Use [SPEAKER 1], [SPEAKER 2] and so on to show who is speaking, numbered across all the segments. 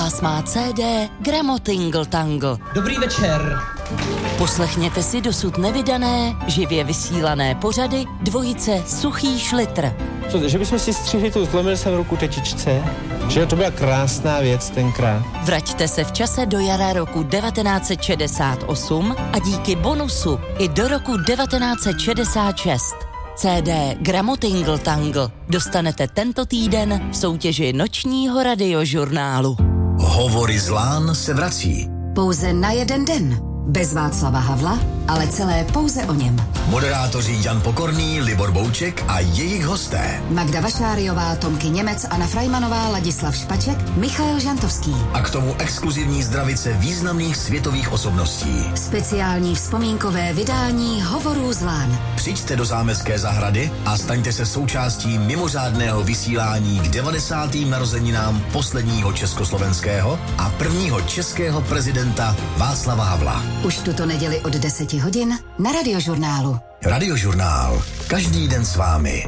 [SPEAKER 1] vás má CD Gramotingle Tangle.
[SPEAKER 2] Dobrý večer.
[SPEAKER 1] Poslechněte si dosud nevydané, živě vysílané pořady dvojice Suchý Šlitr.
[SPEAKER 3] Co, že bychom si střihli tu zlomil jsem ruku tetičce? Že to byla krásná věc tenkrát.
[SPEAKER 1] Vraťte se v čase do jara roku 1968 a díky bonusu i do roku 1966. CD Gramotingle Tangle dostanete tento týden v soutěži nočního radiožurnálu.
[SPEAKER 4] Hovory z Lán se vrací.
[SPEAKER 5] Pouze na jeden den. Bez Václava Havla, ale celé pouze o něm.
[SPEAKER 4] Moderátoři Jan Pokorný, Libor Bouček a jejich hosté.
[SPEAKER 5] Magda Vašáriová, Tomky Němec, Anna Frajmanová, Ladislav Špaček, Michael Žantovský.
[SPEAKER 4] A k tomu exkluzivní zdravice významných světových osobností.
[SPEAKER 5] Speciální vzpomínkové vydání Hovorů z Lán.
[SPEAKER 4] Přijďte do Zámecké zahrady a staňte se součástí mimořádného vysílání k 90. narozeninám posledního československého a prvního českého prezidenta Václava Havla.
[SPEAKER 5] Už tuto neděli od 10 hodin na Radiožurnálu.
[SPEAKER 4] Radiožurnál. Každý den s vámi.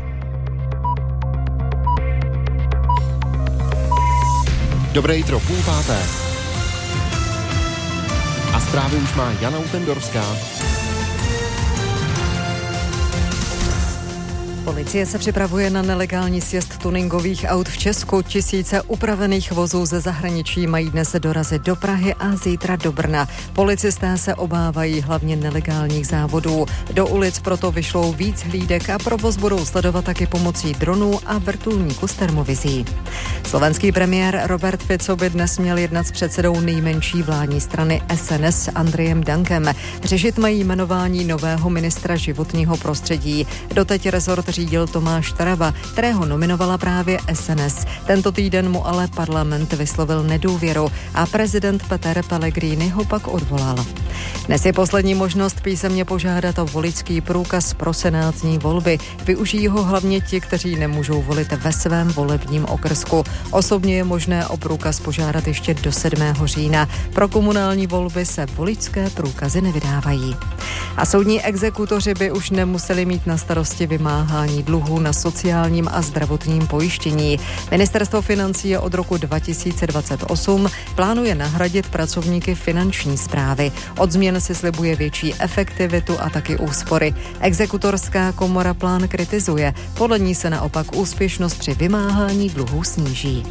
[SPEAKER 6] Dobré jitro, 4:30. A zprávy už má Jana Utendorská.
[SPEAKER 7] Policie se připravuje na nelegální sjezd tuningových aut v Česku. Tisíce upravených vozů ze zahraničí mají dnes dorazit do Prahy a zítra do Brna. Policisté se obávají hlavně nelegálních závodů. Do ulic proto vyšlou víc hlídek a provoz budou sledovat taky pomocí dronů a vrtulníku s termovizí. Slovenský premiér Robert Fico by dnes měl jednat s předsedou nejmenší vládní strany SNS Andrejem Dankem. Řešit mají jmenování nového ministra životního prostředí. Doteď rezort řídil Tomáš Taraba, kterého nominovala právě SNS. Tento týden mu ale parlament vyslovil nedůvěru a prezident Peter Pellegrini ho pak odvolal. Dnes je poslední možnost písemně požádat o voličský průkaz pro senátní volby. Využijí ho hlavně ti, kteří nemůžou volit ve svém volebním okrsku. Osobně je možné o průkaz požádat ještě do 7. října. Pro komunální volby se voličské průkazy nevydávají. A soudní exekutoři by už nemuseli mít na starosti vymáhání dluhů na sociálním a zdravotním pojištění. Ministerstvo financí od roku 2028 plánuje nahradit pracovníky finanční správy. Od změn si slibuje větší efektivitu a taky úspory. Exekutorská komora plán kritizuje. Podle ní se naopak úspěšnost při vymáhání dluhů sníží.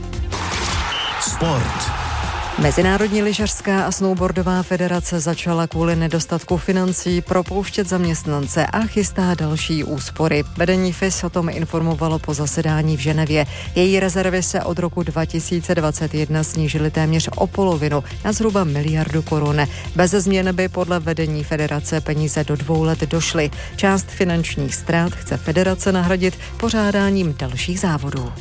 [SPEAKER 4] Sport.
[SPEAKER 7] Mezinárodní lyžařská a snowboardová federace začala kvůli nedostatku financí propouštět zaměstnance a chystá další úspory. Vedení FIS o tom informovalo po zasedání v Ženevě. Její rezervy se od roku 2021 snížily téměř o polovinu na zhruba 1 miliardu korun. Bez změn by podle vedení federace peníze do 2 let došly. Část finančních ztrát chce federace nahradit pořádáním dalších závodů.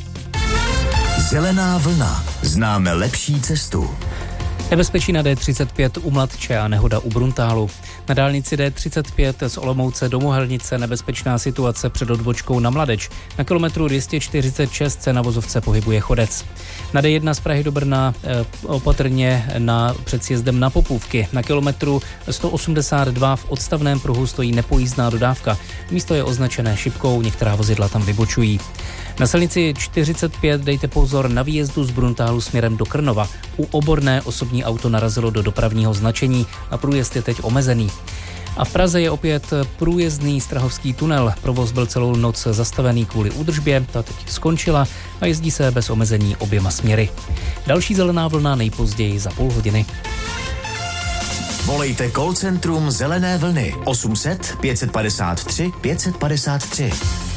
[SPEAKER 4] Zelená vlna. Známe lepší cestu.
[SPEAKER 8] Nebezpečí na D35 u Mladče a nehoda u Bruntálu. Na dálnici D35 z Olomouce do Mohelnice nebezpečná situace před odbočkou na Mladeč. Na kilometru 246 se na vozovce pohybuje chodec. Na D1 z Prahy do Brna opatrně před sjezdem na Popůvky. Na kilometru 182 v odstavném pruhu stojí nepojízdná dodávka. Místo je označené šipkou, některá vozidla tam vybočují. Na silnici 45 dejte pozor na výjezdu z Bruntálu směrem do Krnova. U Oborné osobní auto narazilo do dopravního značení a průjezd je teď omezený. A v Praze je opět průjezdný Strahovský tunel. Provoz byl celou noc zastavený kvůli údržbě, ta teď skončila a jezdí se bez omezení oběma směry. Další zelená vlna nejpozději za půl hodiny.
[SPEAKER 4] Volejte call centrum Zelené vlny 800 553 553.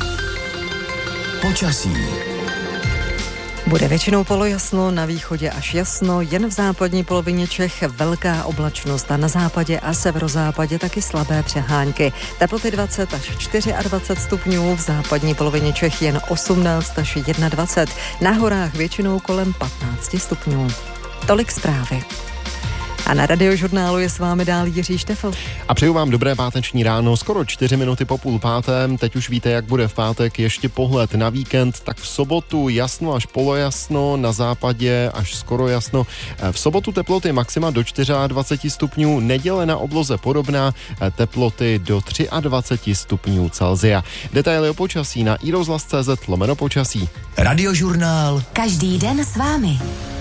[SPEAKER 4] Počasí.
[SPEAKER 7] Bude většinou polojasno, na východě až jasno, jen v západní polovině Čech velká oblačnost a na západě a severozápadě taky slabé přehánky. Teploty 20 až 24 stupňů, v západní polovině Čech jen 18 až 21, na horách většinou kolem 15 stupňů. Tolik zprávy. A na Radiožurnálu je s vámi dál Jiří Štefl.
[SPEAKER 6] A přeju vám dobré páteční ráno, skoro 4 minuty po 4:30. Teď už víte, jak bude v pátek, ještě pohled na víkend, tak v sobotu jasno až polojasno, na západě až skoro jasno. V sobotu teploty maxima do 24 stupňů, neděle na obloze podobná, teploty do 23 stupňů Celsia. Detaily o počasí na iRozhlas.cz/počasí.
[SPEAKER 4] Radiožurnál.
[SPEAKER 5] Každý den s vámi.